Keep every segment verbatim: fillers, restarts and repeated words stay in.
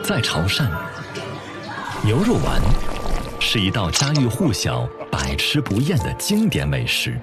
在潮汕，牛肉丸是一道家喻户晓、百吃不厌的经典美食。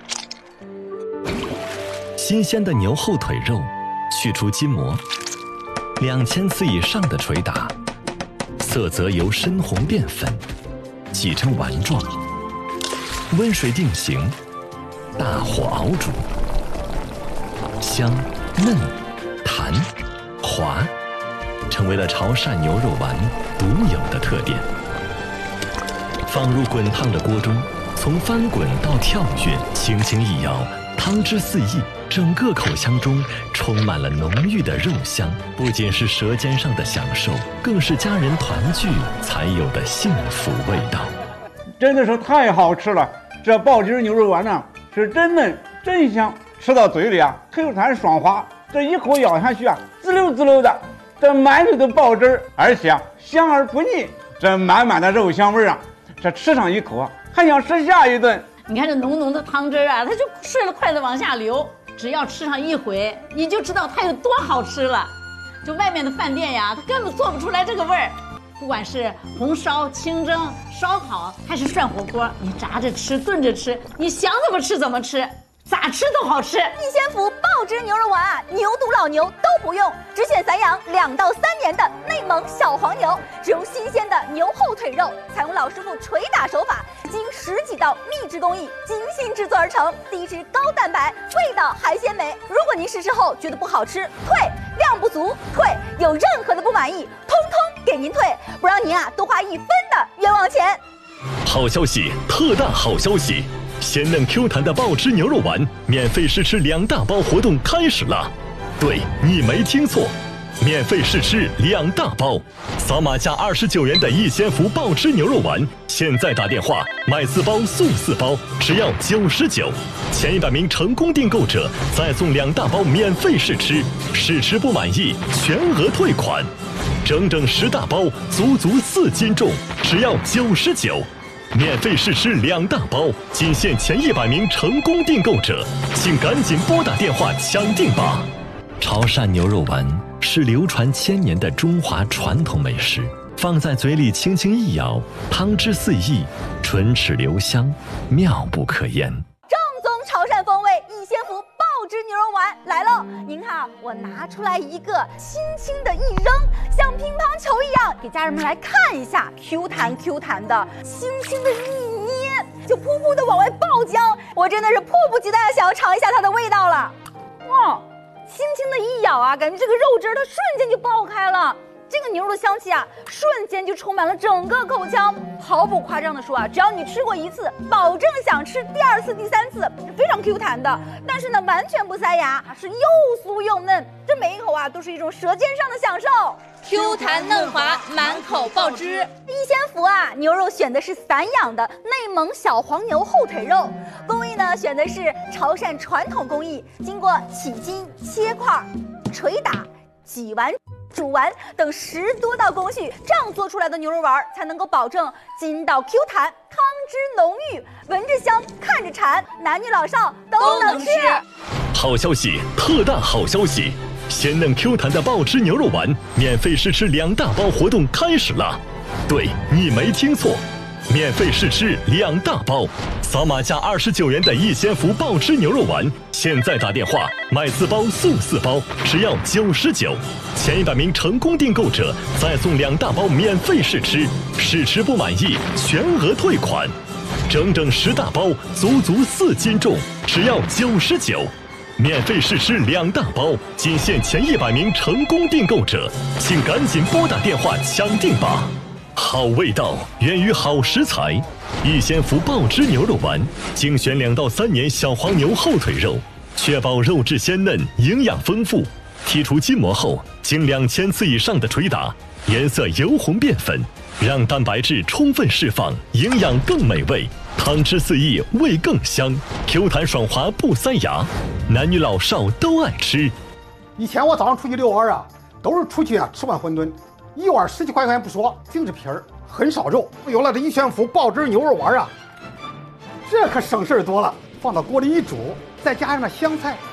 新鲜的牛后腿肉，去除筋膜，两千次以上的捶打，色泽由深红变粉，挤成丸状，温水定型，大火熬煮，香、嫩、弹、滑，成为了潮汕牛肉丸独有的特点。放入滚烫的锅中，从翻滚到跳跃，轻轻一摇，汤汁四溢，整个口腔中充满了浓郁的肉香，不仅是舌尖上的享受，更是家人团聚才有的幸福味道。 真的是太好吃了！这爆汁牛肉丸呢，是真嫩真香，吃到嘴里啊 ，Q 弹爽滑，这一口咬下去啊，滋溜滋溜的，这满嘴都爆汁，而且啊香而不腻，这满满的肉香味啊，这吃上一口啊，还想吃下一顿。 你看这浓浓的汤汁啊，它就顺着筷子往下流，只要吃上一回，你就知道它有多好吃了。就外面的饭店呀，它根本做不出来这个味儿。不管是红烧、清蒸、烧烤，还是涮火锅，你炸着吃、炖着吃，你想怎么吃怎么吃，咋吃都好吃。 一仙福爆汁牛肉丸啊，牛犊老牛都不用，只选散养两到三年的内蒙小黄牛，只用新鲜的牛后腿肉，采用老师傅捶打手法，经十几道秘制工艺精心制作而成，低脂高蛋白，味道还鲜美。如果您试吃后觉得不好吃，退；量不足，退；有任何的不满意，通通给您退，不让您啊多花一分的冤枉钱。 好消息，特大好消息！鲜嫩 Q 弹的爆汁牛肉丸免费试吃两大包活动开始了。对，你没听错，免费试吃两大包，扫码价二十九元的一仙福爆汁牛肉丸，现在打电话买四包送四包，只要九十九，前一百名成功订购者再送两大包免费试吃，试吃不满意全额退款，整整十大包，足足四斤重，只要九十九。免费试吃两大包，仅限前一百名成功订购者，请赶紧拨打电话抢订吧！潮汕牛肉丸是流传千年的中华传统美食，放在嘴里轻轻一咬，汤汁四溢，唇齿留香，妙不可言。 正宗潮汕风味一仙福爆汁牛肉丸来喽！您看啊，我拿出来一个，轻轻的一扔，像乒乓球一样，给家人们来看一下 ，Q 弹 Q 弹的，轻轻的一捏，就噗噗的往外爆浆，我真的是迫不及待的想要尝一下它的味道了。哇，轻轻的一咬啊，感觉这个肉汁它瞬间就爆开了。这个牛肉的香气啊，瞬间就充满了整个口腔。毫不夸张的说啊，只要你吃过一次，保证想吃第二次、第三次，非常 Q 弹的。但是呢，完全不塞牙，是又酥又嫩，这每一口啊都是一种舌尖上的享受。 Q 弹嫩滑，满口爆汁。 一仙福啊，牛肉选的是散养的内蒙小黄牛后腿肉，工艺呢选的是潮汕传统工艺，经过起筋、切块、捶打、挤完。煮完等十多道工序，这样做出来的牛肉丸才能够保证筋道 Q 弹，汤汁浓郁，闻着香，看着馋，男女老少都能吃。 好消息，特大好消息！鲜嫩 Q 弹的爆汁牛肉丸免费试吃两大包活动开始了。对，你没听错，免费试吃两大包，扫码价二十九元的一仙福爆汁牛肉丸，现在打电话买四包送四包，只要九十九，前一百名成功订购者再送两大包免费试吃，试吃不满意全额退款，整整十大包，足足四斤重，只要九十九。免费试吃两大包，仅限前一百名成功订购者，请赶紧拨打电话抢订吧！好味道源于好食材，一仙福爆汁牛肉丸精选两到三年小黄牛后腿肉，确保肉质鲜嫩、营养丰富。剔除筋膜后，经两千次以上的捶打，颜色由红变粉，让蛋白质充分释放，营养更美味，汤汁四溢，味更香 ，Q 弹爽滑不塞牙，男女老少都爱吃。 以前我早上出去遛弯啊，都是出去啊吃碗馄饨，一碗十几块钱不说，净是皮儿，很少肉。有了这一仙福爆汁牛肉丸啊，这可省事儿多了，放到锅里一煮，再加上那香菜。